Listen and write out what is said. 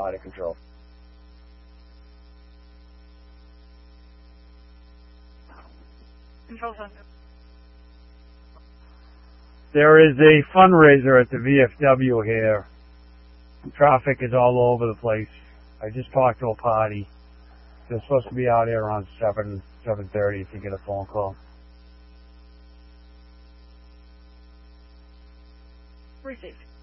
out of control. Control center. There is a fundraiser at the VFW here. Traffic is all over the place. I just talked to a party. They're supposed to be out here around 7:30 if you get a phone call. Received.